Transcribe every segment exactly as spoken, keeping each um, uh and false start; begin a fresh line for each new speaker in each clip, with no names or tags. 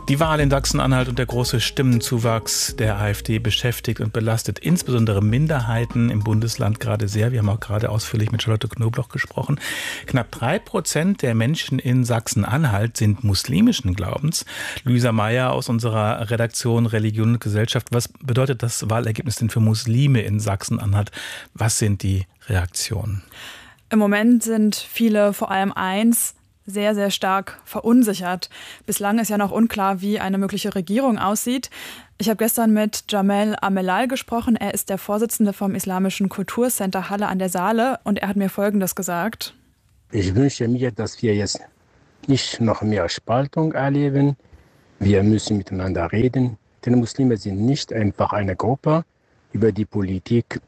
Die Wahl in Sachsen-Anhalt und der große Stimmenzuwachs der AfD beschäftigt und belastet insbesondere Minderheiten im Bundesland gerade sehr. Wir haben auch gerade ausführlich mit Charlotte Knobloch gesprochen. Knapp drei Prozent der Menschen in Sachsen-Anhalt sind muslimischen Glaubens. Luisa Meyer aus unserer Redaktion Religion und Gesellschaft. Was bedeutet das Wahlergebnis denn für Muslime in Sachsen-Anhalt? Was sind die Reaktionen?
Im Moment sind viele vor allem eins, sehr, sehr stark verunsichert. Bislang ist ja noch unklar, wie eine mögliche Regierung aussieht. Ich habe gestern mit Jamel Amelal gesprochen. Er ist der Vorsitzende vom Islamischen Kulturcenter Halle an der Saale und er hat mir Folgendes gesagt.
Ich wünsche mir, dass wir jetzt nicht noch mehr Spaltung erleben. Wir müssen miteinander reden. Denn Muslime sind nicht einfach eine Gruppe, über die Politik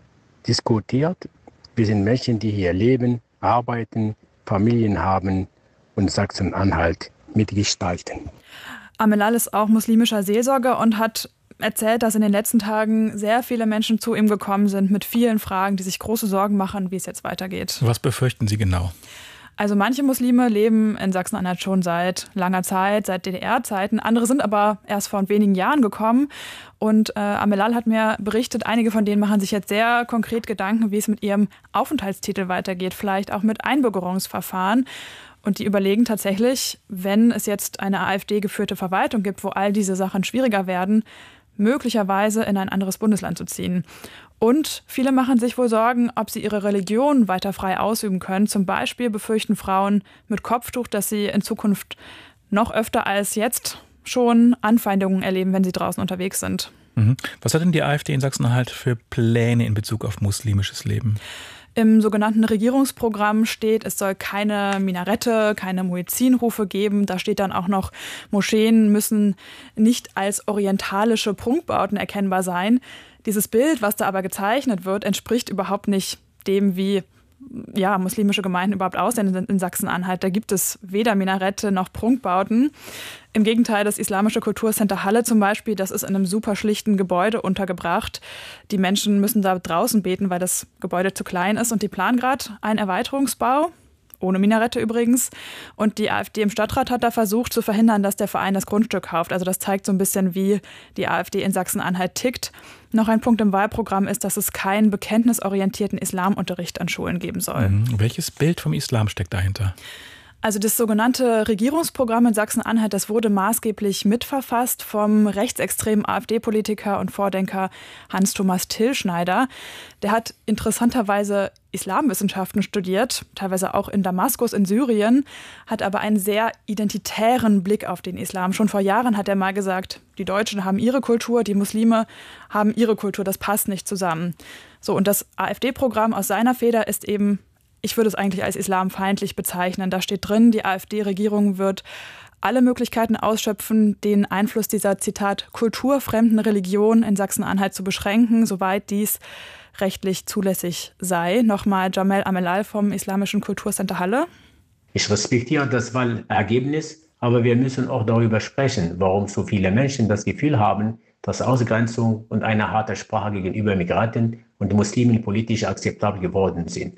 diskutiert. Wir sind Menschen, die hier leben, arbeiten, Familien haben und Sachsen-Anhalt mitgestalten.
Amelal ist auch muslimischer Seelsorger und hat erzählt, dass in den letzten Tagen sehr viele Menschen zu ihm gekommen sind mit vielen Fragen, die sich große Sorgen machen, wie es jetzt weitergeht.
Was befürchten Sie genau?
Also manche Muslime leben in Sachsen-Anhalt schon seit langer Zeit, seit D D R-Zeiten. Andere sind aber erst vor wenigen Jahren gekommen. Und äh, Amelal hat mir berichtet, einige von denen machen sich jetzt sehr konkret Gedanken, wie es mit ihrem Aufenthaltstitel weitergeht, vielleicht auch mit Einbürgerungsverfahren. Und die überlegen tatsächlich, wenn es jetzt eine AfD-geführte Verwaltung gibt, wo all diese Sachen schwieriger werden, möglicherweise in ein anderes Bundesland zu ziehen. Und viele machen sich wohl Sorgen, ob sie ihre Religion weiter frei ausüben können. Zum Beispiel befürchten Frauen mit Kopftuch, dass sie in Zukunft noch öfter als jetzt schon Anfeindungen erleben, wenn sie draußen unterwegs sind.
Mhm. Was hat denn die AfD in Sachsen-Anhalt für Pläne in Bezug auf muslimisches Leben?
Im sogenannten Regierungsprogramm steht, es soll keine Minarette, keine Muezzinrufe geben. Da steht dann auch noch, Moscheen müssen nicht als orientalische Prunkbauten erkennbar sein. Dieses Bild, was da aber gezeichnet wird, entspricht überhaupt nicht dem, wie ja, muslimische Gemeinden überhaupt aussehen in Sachsen-Anhalt. Da gibt es weder Minarette noch Prunkbauten. Im Gegenteil, das Islamische Kulturcenter Halle zum Beispiel, das ist in einem super schlichten Gebäude untergebracht. Die Menschen müssen da draußen beten, weil das Gebäude zu klein ist. Und die planen gerade einen Erweiterungsbau, ohne Minarette übrigens. Und die AfD im Stadtrat hat da versucht zu verhindern, dass der Verein das Grundstück kauft. Also das zeigt so ein bisschen, wie die AfD in Sachsen-Anhalt tickt. Noch ein Punkt im Wahlprogramm ist, dass es keinen bekenntnisorientierten Islamunterricht an Schulen geben soll.
Mhm. Welches Bild vom Islam steckt dahinter?
Also das sogenannte Regierungsprogramm in Sachsen-Anhalt, das wurde maßgeblich mitverfasst vom rechtsextremen AfD-Politiker und Vordenker Hans-Thomas Tillschneider. Der hat interessanterweise Islamwissenschaften studiert, teilweise auch in Damaskus in Syrien, hat aber einen sehr identitären Blick auf den Islam. Schon vor Jahren hat er mal gesagt, die Deutschen haben ihre Kultur, die Muslime haben ihre Kultur, das passt nicht zusammen. So, und das AfD-Programm aus seiner Feder ist eben, ich würde es eigentlich als islamfeindlich bezeichnen. Da steht drin, die AfD-Regierung wird alle Möglichkeiten ausschöpfen, den Einfluss dieser, Zitat, kulturfremden Religion in Sachsen-Anhalt zu beschränken, soweit dies rechtlich zulässig sei. Nochmal Jamel Amelal vom Islamischen Kulturcenter Halle.
Ich respektiere das Wahlergebnis, aber wir müssen auch darüber sprechen, warum so viele Menschen das Gefühl haben, dass Ausgrenzung und eine harte Sprache gegenüber Migranten und Muslimen politisch akzeptabel geworden sind.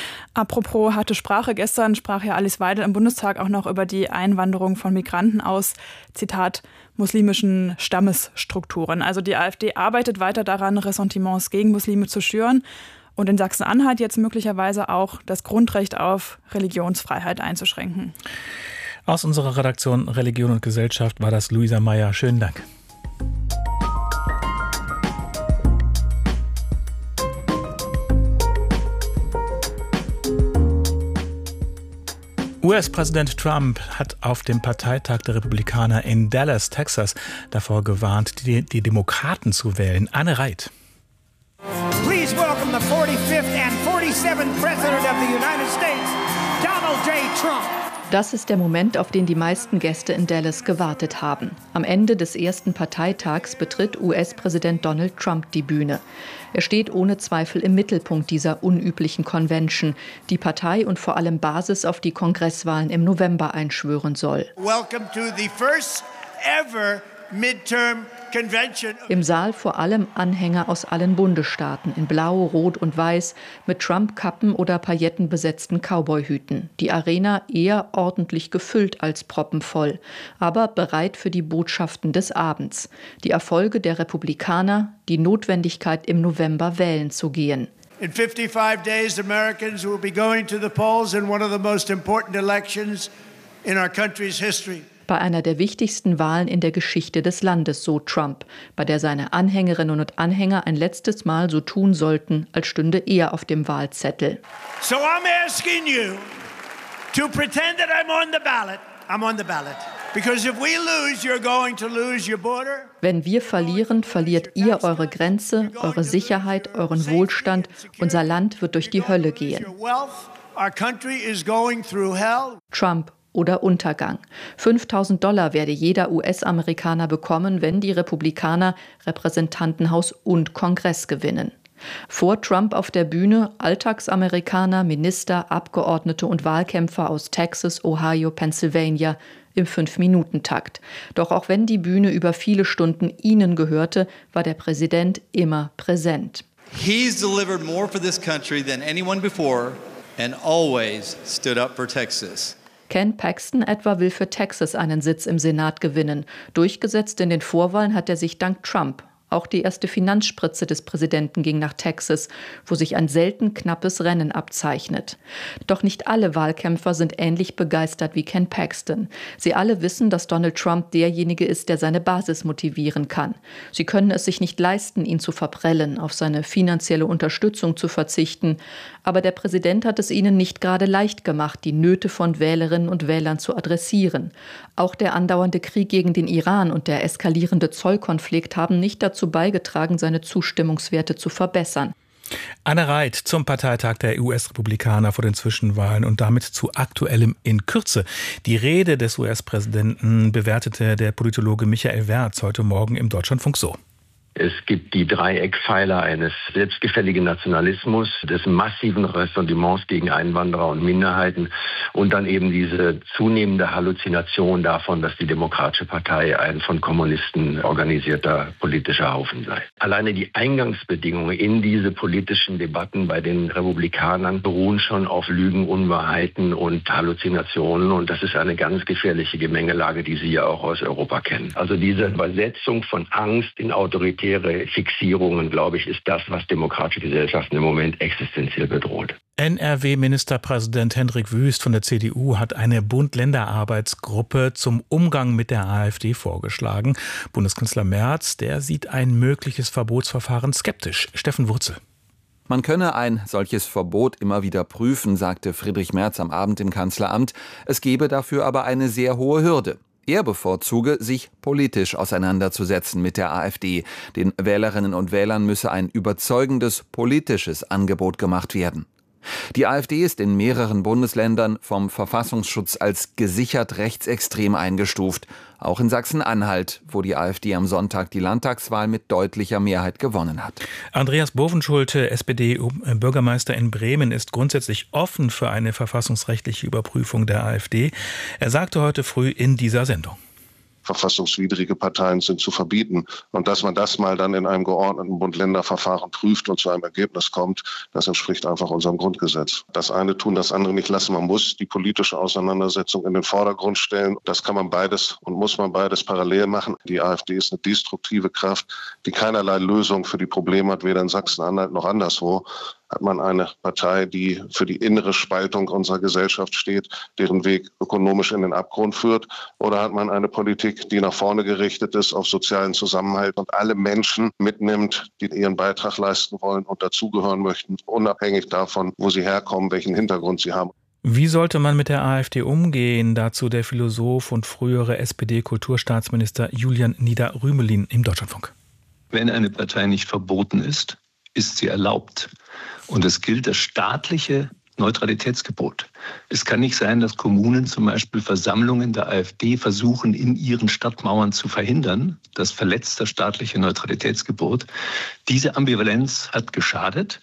Apropos harte Sprache, gestern sprach ja Alice Weidel im Bundestag auch noch über die Einwanderung von Migranten aus, Zitat, muslimischen Stammesstrukturen. Also die AfD arbeitet weiter daran, Ressentiments gegen Muslime zu schüren und in Sachsen-Anhalt jetzt möglicherweise auch das Grundrecht auf Religionsfreiheit einzuschränken.
Aus unserer Redaktion Religion und Gesellschaft war das Luisa Meyer. Schönen Dank. U S-Präsident Trump hat auf dem Parteitag der Republikaner in Dallas, Texas, davor gewarnt, die, die Demokraten zu wählen. Anne Reit.
Please welcome the forty-fifth and forty-seventh President of the United States, Donald J. Trump.
Das ist der Moment, auf den die meisten Gäste in Dallas gewartet haben. Am Ende des ersten Parteitags betritt U S-Präsident Donald Trump die Bühne. Er steht ohne Zweifel im Mittelpunkt dieser unüblichen Convention, die Partei und vor allem Basis auf die Kongresswahlen im November einschwören soll.
Welcome to the first ever midterm
Im Saal vor allem Anhänger aus allen Bundesstaaten in Blau, Rot und Weiß mit Trump-Kappen oder paillettenbesetzten Cowboyhüten. Die Arena eher ordentlich gefüllt als proppenvoll, aber bereit für die Botschaften des Abends. Die Erfolge der Republikaner, die Notwendigkeit, im November wählen zu gehen.
In fifty-five days, Americans will be going to the polls in one of the most important elections in our country's history.
Bei einer der wichtigsten Wahlen in der Geschichte des Landes, so Trump, bei der seine Anhängerinnen und Anhänger ein letztes Mal so tun sollten, als stünde er auf dem Wahlzettel.
So I'm asking you to pretend that I'm on the ballot. I'm on the ballot. Because if we lose, you're going to lose your border.
Wenn wir verlieren, verliert ihr eure Grenze, eure Sicherheit, euren Wohlstand. Unser Land wird durch die Hölle gehen. Trump oder Untergang. fünftausend Dollar werde jeder U S-Amerikaner bekommen, wenn die Republikaner Repräsentantenhaus und Kongress gewinnen. Vor Trump auf der Bühne Alltagsamerikaner, Minister, Abgeordnete und Wahlkämpfer aus Texas, Ohio, Pennsylvania im Fünf-Minuten-Takt. Doch auch wenn die Bühne über viele Stunden ihnen gehörte, war der Präsident immer präsent.
He's delivered more for this country than anyone before and always stood up for Texas.
Ken Paxton etwa will für Texas einen Sitz im Senat gewinnen. Durchgesetzt in den Vorwahlen hat er sich dank Trump. Auch die erste Finanzspritze des Präsidenten ging nach Texas, wo sich ein selten knappes Rennen abzeichnet. Doch nicht alle Wahlkämpfer sind ähnlich begeistert wie Ken Paxton. Sie alle wissen, dass Donald Trump derjenige ist, der seine Basis motivieren kann. Sie können es sich nicht leisten, ihn zu verprellen, auf seine finanzielle Unterstützung zu verzichten. Aber der Präsident hat es ihnen nicht gerade leicht gemacht, die Nöte von Wählerinnen und Wählern zu adressieren. Auch der andauernde Krieg gegen den Iran und der eskalierende Zollkonflikt haben nicht dazu beigetragen, seine Zustimmungswerte zu verbessern.
Anne Reit zum Parteitag der U S-Republikaner vor den Zwischenwahlen und damit zu Aktuellem in Kürze. Die Rede des U S-Präsidenten bewertete der Politologe Michael Wertz heute Morgen im Deutschlandfunk so.
Es gibt die drei Eckpfeiler eines selbstgefälligen Nationalismus, des massiven Ressentiments gegen Einwanderer und Minderheiten und dann eben diese zunehmende Halluzination davon, dass die Demokratische Partei ein von Kommunisten organisierter politischer Haufen sei. Alleine die Eingangsbedingungen in diese politischen Debatten bei den Republikanern beruhen schon auf Lügen, Unwahrheiten und Halluzinationen und das ist eine ganz gefährliche Gemengelage, die Sie ja auch aus Europa kennen. Also diese Übersetzung von Angst in Autorität Fixierungen, glaube ich, ist das, was demokratische Gesellschaften im Moment existenziell bedroht.
N R W-Ministerpräsident Hendrik Wüst von der C D U hat eine Bund-Länder-Arbeitsgruppe zum Umgang mit der AfD vorgeschlagen. Bundeskanzler Merz, der sieht ein mögliches Verbotsverfahren skeptisch. Steffen Wurzel.
Man könne ein solches Verbot immer wieder prüfen, sagte Friedrich Merz am Abend im Kanzleramt. Es gebe dafür aber eine sehr hohe Hürde. Er bevorzuge, sich politisch auseinanderzusetzen mit der AfD. Den Wählerinnen und Wählern müsse ein überzeugendes politisches Angebot gemacht werden. Die AfD ist in mehreren Bundesländern vom Verfassungsschutz als gesichert rechtsextrem eingestuft. Auch in Sachsen-Anhalt, wo die AfD am Sonntag die Landtagswahl mit deutlicher Mehrheit gewonnen hat.
Andreas Bovenschulte, S P D-Bürgermeister in Bremen, ist grundsätzlich offen für eine verfassungsrechtliche Überprüfung der AfD. Er sagte heute früh in dieser Sendung:
Verfassungswidrige Parteien sind zu verbieten. Und dass man das mal dann in einem geordneten Bund-Länder-Verfahren prüft und zu einem Ergebnis kommt, das entspricht einfach unserem Grundgesetz. Das eine tun, das andere nicht lassen. Man muss die politische Auseinandersetzung in den Vordergrund stellen. Das kann man beides und muss man beides parallel machen. Die AfD ist eine destruktive Kraft, die keinerlei Lösung für die Probleme hat, weder in Sachsen-Anhalt noch anderswo. Hat man eine Partei, die für die innere Spaltung unserer Gesellschaft steht, deren Weg ökonomisch in den Abgrund führt? Oder hat man eine Politik, die nach vorne gerichtet ist, auf sozialen Zusammenhalt und alle Menschen mitnimmt, die ihren Beitrag leisten wollen und dazugehören möchten, unabhängig davon, wo sie herkommen, welchen Hintergrund sie haben?
Wie sollte man mit der AfD umgehen? Dazu der Philosoph und frühere S P D-Kulturstaatsminister Julian Nieder-Rümelin im Deutschlandfunk.
Wenn eine Partei nicht verboten ist, ist sie erlaubt. Und es gilt das staatliche Neutralitätsgebot. Es kann nicht sein, dass Kommunen zum Beispiel Versammlungen der AfD versuchen, in ihren Stadtmauern zu verhindern. Das verletzt das staatliche Neutralitätsgebot. Diese Ambivalenz hat geschadet.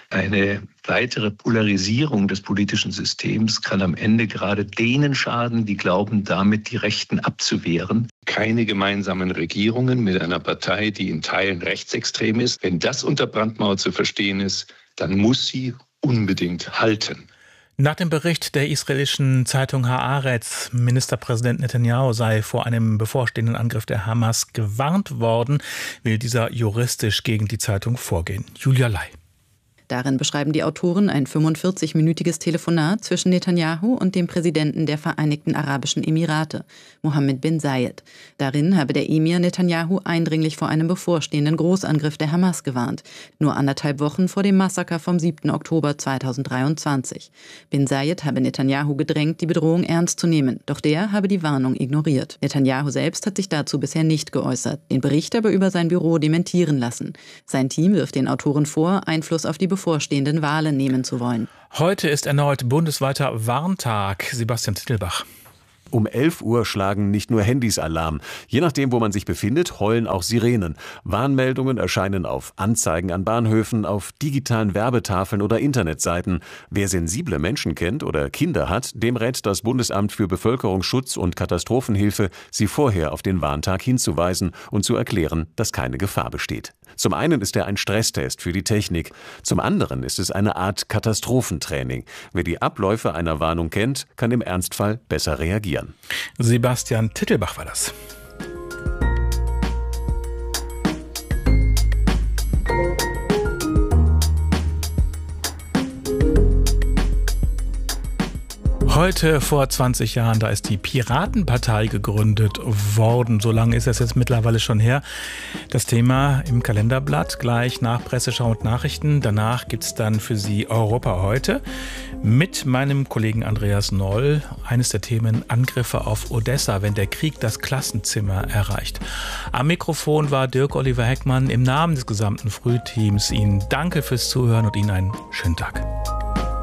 Eine weitere Polarisierung des politischen Systems kann am Ende gerade denen schaden, die glauben, damit die Rechten abzuwehren. Keine gemeinsamen Regierungen mit einer Partei, die in Teilen rechtsextrem ist. Wenn das unter Brandmauer zu verstehen ist, dann muss sie unbedingt halten.
Nach dem Bericht der israelischen Zeitung Haaretz, Ministerpräsident Netanyahu sei vor einem bevorstehenden Angriff der Hamas gewarnt worden, will dieser juristisch gegen die Zeitung vorgehen. Julia Lai.
Darin beschreiben die Autoren ein fünfundvierzig-minütiges Telefonat zwischen Netanyahu und dem Präsidenten der Vereinigten Arabischen Emirate, Mohammed bin Zayed. Darin habe der Emir Netanyahu eindringlich vor einem bevorstehenden Großangriff der Hamas gewarnt, nur anderthalb Wochen vor dem Massaker vom siebten Oktober zweitausenddreiundzwanzig. Bin Zayed habe Netanyahu gedrängt, die Bedrohung ernst zu nehmen, doch der habe die Warnung ignoriert. Netanyahu selbst hat sich dazu bisher nicht geäußert, den Bericht aber über sein Büro dementieren lassen. Sein Team wirft den Autoren vor, Einfluss auf die bevorstehenden Wahlen nehmen zu wollen.
Heute ist erneut bundesweiter Warntag. Sebastian Tittelbach.
Um elf Uhr schlagen nicht nur Handys Alarm. Je nachdem, wo man sich befindet, heulen auch Sirenen. Warnmeldungen erscheinen auf Anzeigen an Bahnhöfen, auf digitalen Werbetafeln oder Internetseiten. Wer sensible Menschen kennt oder Kinder hat, dem rät das Bundesamt für Bevölkerungsschutz und Katastrophenhilfe, sie vorher auf den Warntag hinzuweisen und zu erklären, dass keine Gefahr besteht. Zum einen ist er ein Stresstest für die Technik. Zum anderen ist es eine Art Katastrophentraining. Wer die Abläufe einer Warnung kennt, kann im Ernstfall besser reagieren.
Sebastian Tittelbach war das. Heute vor zwanzig Jahren, da ist die Piratenpartei gegründet worden. So lange ist es jetzt mittlerweile schon her. Das Thema im Kalenderblatt gleich nach Presseschau und Nachrichten. Danach gibt es dann für Sie Europa heute mit meinem Kollegen Andreas Noll. Eines der Themen: Angriffe auf Odessa, wenn der Krieg das Klassenzimmer erreicht. Am Mikrofon war Dirk Oliver Heckmann. Im Namen des gesamten Frühteams Ihnen danke fürs Zuhören und Ihnen einen schönen Tag.